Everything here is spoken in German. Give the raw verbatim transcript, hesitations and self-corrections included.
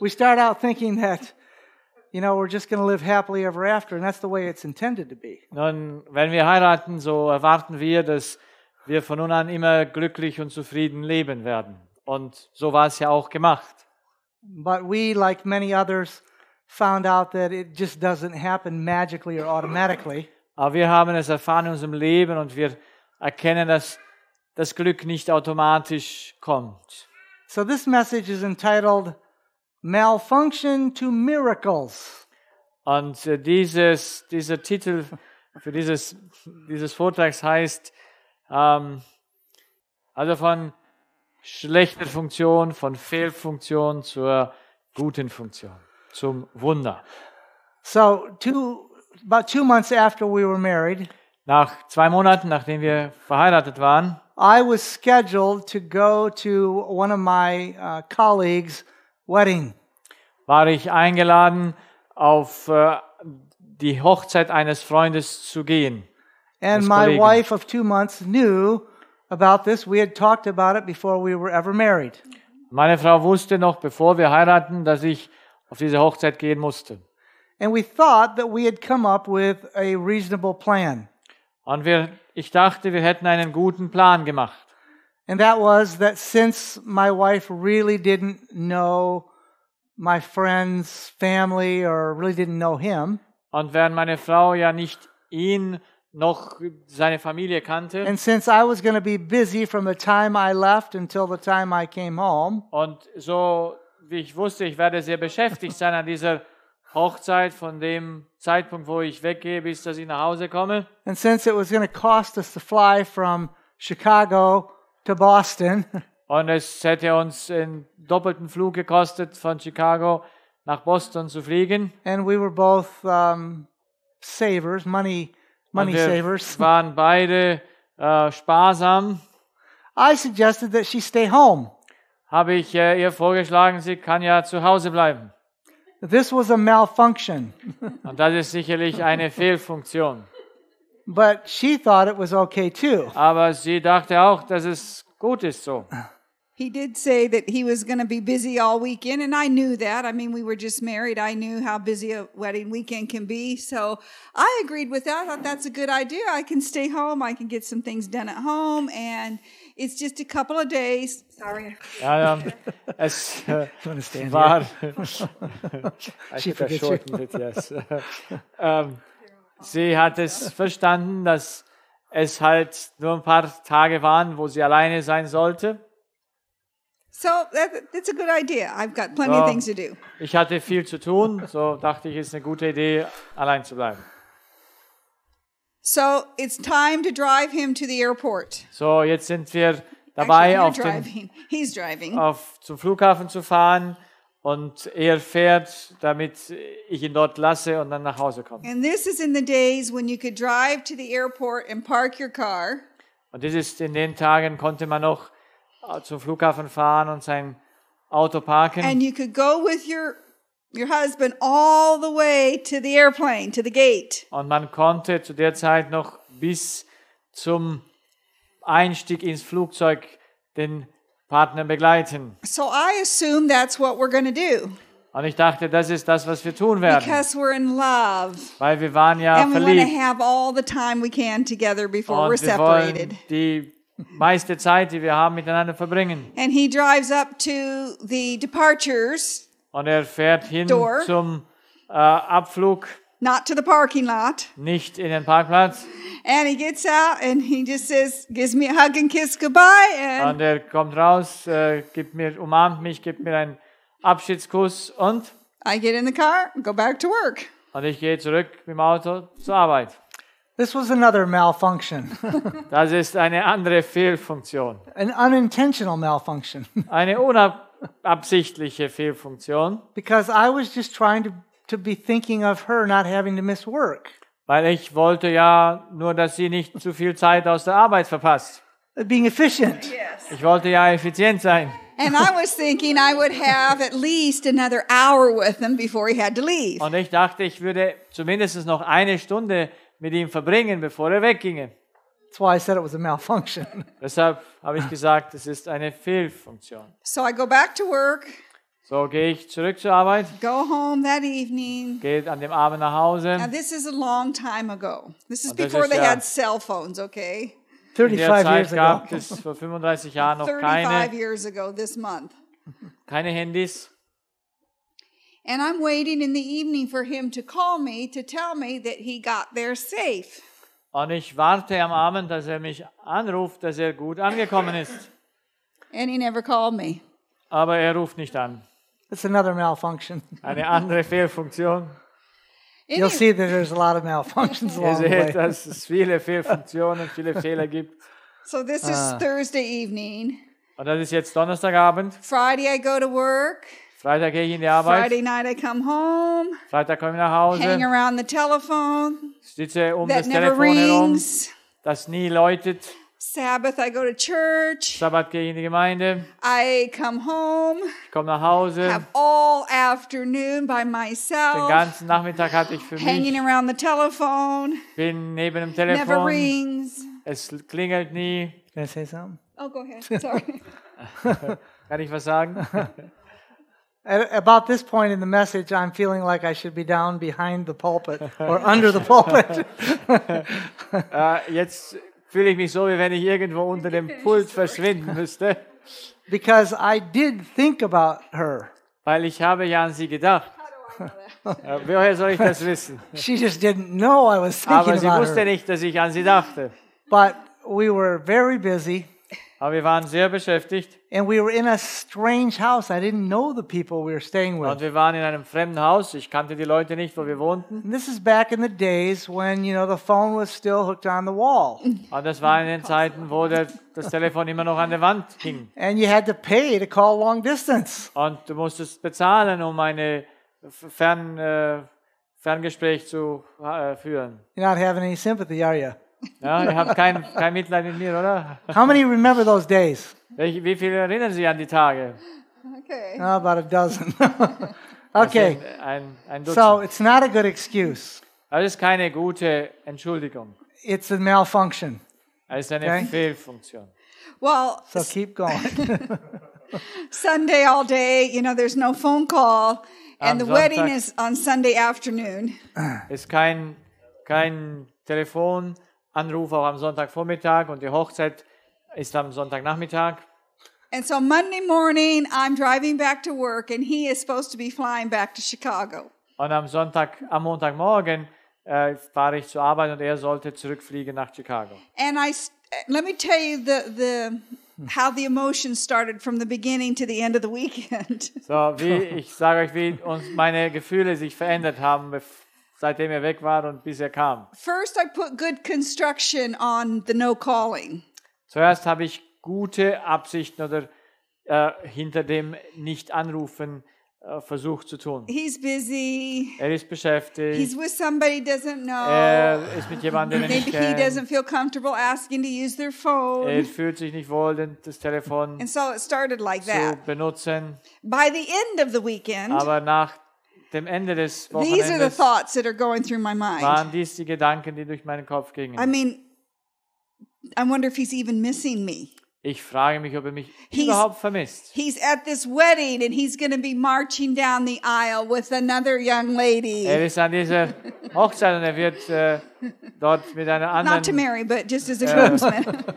we start out thinking that, you know, we're just going to live happily ever after, and that's the way it's intended to be. Nun, wenn wir heiraten, so erwarten wir, dass wir von nun an immer glücklich und zufrieden leben werden. Und so war es ja auch gemacht. But we, like many others, found out that it just doesn't happen magically or automatically. Aber wir haben es erfahren in unserem Leben und wir erkennen, dass das Glück nicht automatisch kommt. So this message is entitled Malfunction to Miracles. Und äh, dieses, dieser Titel für dieses, dieses Vortrags heißt, ähm, also von schlechter Funktion, von Fehlfunktion zur guten Funktion, zum Wunder. So two, about two months after we were married, Nach zwei Monaten, nachdem wir verheiratet waren, I was scheduled to go to one of my uh, colleagues' wedding. war ich eingeladen, auf äh, die Hochzeit eines Freundes zu gehen. And Als my Kollegin. wife of two months knew about this. We had talked about it before we were ever married. Meine Frau wusste noch, bevor wir heiraten, dass ich auf diese Hochzeit gehen musste. And we thought that we had come up with a reasonable plan. Und wir, ich dachte, wir hätten einen guten Plan gemacht. And that was that since my wife really didn't know my friend's family or really didn't know him, Und während meine Frau ja nicht ihn noch seine Familie kannte and since I was going to be busy from the time I left until the time I came home, und so wie ich wusste, ich werde sehr beschäftigt sein an dieser Hochzeit von dem Zeitpunkt, wo ich weggehe, bis dass ich nach Hause komme. and since it was going to cost us to fly from Chicago to Boston, Und es hätte uns einen doppelten Flug gekostet, von Chicago nach Boston zu fliegen. and we were both um, savers, money money Und wir savers, waren beide äh, sparsam. I suggested that she stay home. Habe ich äh, ihr vorgeschlagen, sie kann ja zu Hause bleiben. This was a malfunction, Und das ist sicherlich eine Fehlfunktion. but she thought it was okay too. Aber sie dachte auch, dass es gut ist so. He did say that he was going to be busy all weekend, and I knew that. I mean, we were just married. I knew how busy a wedding weekend can be. So I agreed with that. I thought that's a good idea. I can stay home. I can get some things done at home, and it's just a couple of days. Sorry. Ja, ja. Es äh, Understand war. She I forgets shortened it, yes. ähm, sie hat es verstanden, dass es halt nur ein paar Tage waren, wo sie alleine sein sollte. So that, that's a good idea. I've got plenty So, of things to do. ich hatte viel zu tun, so dachte ich, es ist eine gute Idee, allein zu bleiben. So it's time to drive him to the airport. So, jetzt sind wir Actually, dabei, you're auf den, driving. He's driving. auf, zum Flughafen zu fahren und er fährt, damit ich ihn dort lasse und dann nach Hause komme. And this is in the days when you could drive to the airport and park your car. Und das ist in den Tagen, konnte man noch zum Flughafen fahren und sein Auto parken. And you could go with your your husband all the way to the airplane, to the gate. Und man konnte zu der Zeit noch bis zum Einstieg ins Flugzeug den Partner begleiten. So I assume that's what we're going to do Und ich dachte, das ist das, was wir tun werden. because we're in love Weil wir waren ja and we want to verliebt. have all the time we can together before we're Und wir wollen separated. die meiste Zeit, die wir haben, miteinander verbringen. And he drives up to the departures, Und er fährt hin Door. zum äh, Abflug, not to the parking lot. nicht in den Parkplatz. And he gets out and he just says, gives me a hug and kiss goodbye. And Und er kommt raus, äh, gibt mir, umarmt mich, gibt mir einen Abschiedskuss und, I get in the car and go back to work. und ich gehe zurück mit dem Auto zur Arbeit. This was another malfunction, Das ist eine andere Fehlfunktion. an unintentional malfunction, Eine unabsichtliche Fehlfunktion, because I was just trying to, to be thinking of her not having to miss work. weil ich wollte ja nur, dass sie nicht zu viel Zeit aus der Arbeit verpasst. Being efficient. Ich wollte ja effizient sein. And I was thinking I would have at least another hour with him before he had to leave. Und ich dachte, ich würde zumindest noch eine Stunde mit ihm verbringen, bevor er wegginge. That's why I said it was a malfunction. Deshalb habe ich gesagt, es ist eine Fehlfunktion. So I go back to work. So gehe ich zurück zur Arbeit, go home that evening. gehe an dem Abend nach Hause. Now, this is a long time ago. This is Und das before ist they ja- had cell phones, okay? In der thirty-five Zeit years ago. gab es vor fünfunddreißig Jahren noch thirty-five keine, years ago this month. keine Handys. And I'm waiting in the evening for him to call me to tell me that he got there safe. Und ich warte am Abend, dass er mich anruft, dass er gut angekommen ist. And he never called me. Aber er ruft nicht an. It's another malfunction. Eine andere Fehlfunktion. You'll Any- see that there's a lot of malfunctions Ihr along the way. seht, dass es viele Fehlfunktionen, viele Fehler gibt. so this is Thursday evening. Und das ist jetzt Donnerstagabend. Friday I go to work. Freitag gehe ich in die Arbeit. Friday night I come home. Freitag komme ich nach Hang Hause. around the telephone. Sitze um That das never Telefon herum, rings. das nie läutet. Sabbath I go to church. Sabbat gehe ich in die Gemeinde. I come home. Ich komme nach Hause. Have all afternoon by Den myself. ganzen Nachmittag hatte ich für Hanging mich. around the telephone. Bin neben dem Never Telefon. rings. Es klingelt nie. Can I say something? Oh, go ahead. Sorry. Kann ich was sagen? At about this point in the message, I'm feeling like I should be down behind the pulpit or under the pulpit. äh, jetzt fühle ich mich so, wie wenn ich irgendwo unter dem Pult verschwinden müsste. Because I did think about her. Weil ich habe ja an sie gedacht. Äh, woher soll ich das wissen? She just didn't know I was Aber thinking sie about wusste her. nicht, dass ich an sie dachte. But we were very busy, Aber wir waren sehr beschäftigt. and we were in a strange house. I didn't know the people we were staying Und with. wir waren in einem fremden Haus. Ich kannte die Leute nicht, wo wir wohnten. And this is back in the days when, you know, the phone was still hooked on the wall. Und das war in den Zeiten, wo der, das Telefon immer noch an der Wand hing. And you had to pay to call long distance. Und du musstest bezahlen, um eine Fern, äh, Ferngespräch zu äh, führen. You're not having any sympathy, are you? Ja, ihr habt kein, kein Mitleid mit mir, oder? How many remember those days? Welche, wie viele erinnern sich an die Tage? Okay. Oh, about a dozen. Das Okay, sind Ein, ein so Dutzend. it's not a good excuse. Das ist keine gute Entschuldigung. It's a malfunction. Das ist eine Okay. Fehlfunktion. Well, So keep going. Sunday all day, you know, there's no phone call. And Am the wedding Sonntag- is on Sunday afternoon. Es ist kein, kein Telefonanruf auch am Sonntagvormittag und die Hochzeit ist am Sonntagnachmittag. And so Monday morning, I'm driving back to work, and he is supposed to be flying back to Chicago. Und am Sonntag, am Montagmorgen äh, fahre ich zur Arbeit und er sollte zurückfliegen nach Chicago. And I, s- let me tell you the, the, how the emotions started from the beginning to the end of the weekend. So, wie ich sage euch, wie uns meine Gefühle sich verändert haben, bef- seitdem er weg war und bis er kam. First, I put good construction on the no calling. Zuerst habe ich gute Absichten oder äh, hinter dem Nicht-Anrufen äh, versucht zu tun. He's busy. Er ist beschäftigt, He's with somebody he doesn't know. er ist mit jemandem, den er Maybe nicht he kennt. doesn't feel comfortable asking to use their Er phone. fühlt sich nicht wohl, den- das Telefon And so it started like zu that. benutzen. By the end of the weekend, Aber nach dem Ende des these are the Wochenendes thoughts that are going through my waren mind. dies die Gedanken, die durch meinen Kopf gingen. I mean, I wonder if he's even missing me. Ich frage mich, ob er mich He's- überhaupt vermisst. He's at this wedding and he's going to be marching down the aisle with another young lady. Er ist an dieser Hochzeit und er wird äh, dort mit einer Not to anderen marry, but just as a groomsman.